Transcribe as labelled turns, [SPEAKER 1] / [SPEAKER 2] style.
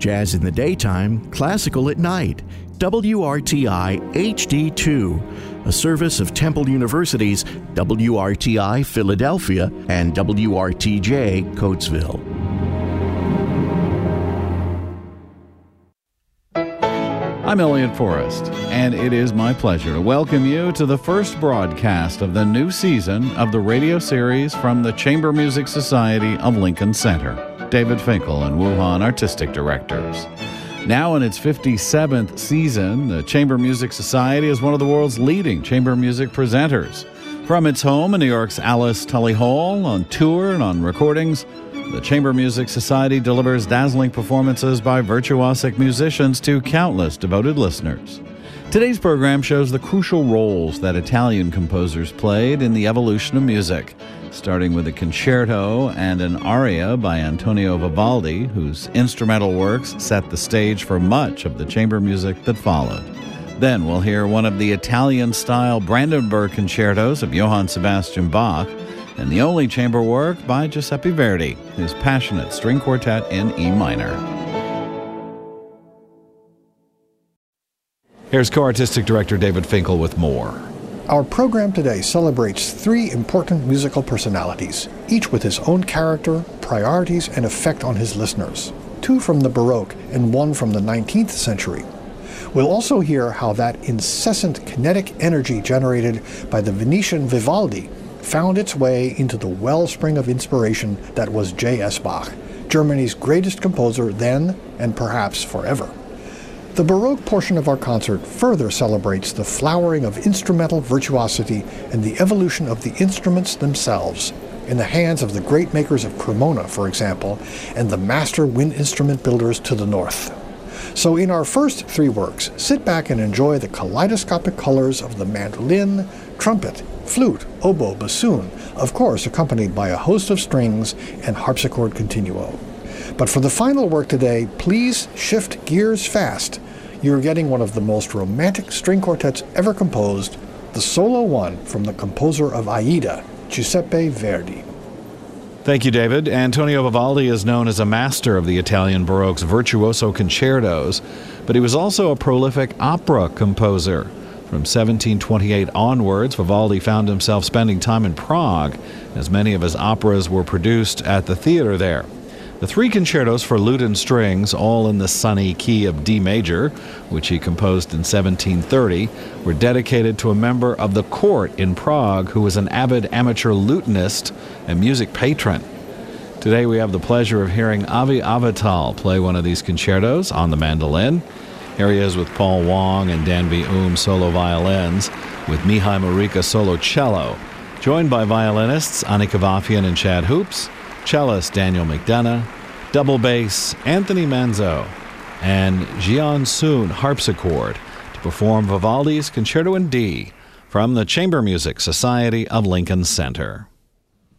[SPEAKER 1] Jazz in the daytime, classical at night. WRTI HD2, a service of Temple University's WRTI Philadelphia and WRTJ Coatesville.
[SPEAKER 2] I'm Elliot Forrest, and it is my pleasure to welcome you to the first broadcast of the new season of the radio series from the Chamber Music Society of Lincoln Center. David Finkel and Wu Han, artistic directors. Now in its 57th season, the Chamber Music Society is one of the world's leading chamber music presenters. From its home in New York's Alice Tully Hall, on tour and on recordings, the Chamber Music Society delivers dazzling performances by virtuosic musicians to countless devoted listeners. Today's program shows the crucial roles that Italian composers played in the evolution of music, starting with a concerto and an aria by Antonio Vivaldi, whose instrumental works set the stage for much of the chamber music that followed. Then we'll hear one of the Italian-style Brandenburg concertos of Johann Sebastian Bach, and the only chamber work by Giuseppe Verdi, his passionate string quartet in E minor. Here's co-artistic director David Finkel with more.
[SPEAKER 3] Our program today celebrates three important musical personalities, each with his own character, priorities, and effect on his listeners. Two from the Baroque and one from the 19th century. We'll also hear how that incessant kinetic energy generated by the Venetian Vivaldi found its way into the wellspring of inspiration that was J.S. Bach, Germany's greatest composer then and perhaps forever. The Baroque portion of our concert further celebrates the flowering of instrumental virtuosity and the evolution of the instruments themselves, in the hands of the great makers of Cremona, for example, and the master wind instrument builders to the north. So in our first three works, sit back and enjoy the kaleidoscopic colors of the mandolin, trumpet, flute, oboe, bassoon, of course accompanied by a host of strings and harpsichord continuo. But for the final work today, please shift gears fast. You're getting one of the most romantic string quartets ever composed, the Solo 1 from the composer of Aida, Giuseppe Verdi.
[SPEAKER 2] Thank you, David. Antonio Vivaldi is known as a master of the Italian Baroque's virtuoso concertos, but he was also a prolific opera composer. From 1728 onwards, Vivaldi found himself spending time in Prague, as many of his operas were produced at the theater there. The three concertos for lute and strings, all in the sunny key of D major, which he composed in 1730, were dedicated to a member of the court in Prague who was an avid amateur lutenist and music patron. Today we have the pleasure of hearing Avi Avital play one of these concertos on the mandolin. Here he is with Paul Wong and Danby solo violins, with Mihai Murica solo cello, joined by violinists Annika Vafian and Chad Hoops, cellist Daniel McDonough, double bass Anthony Manzo, and Jian Soon harpsichord to perform Vivaldi's Concerto in D from the Chamber Music Society of Lincoln Center.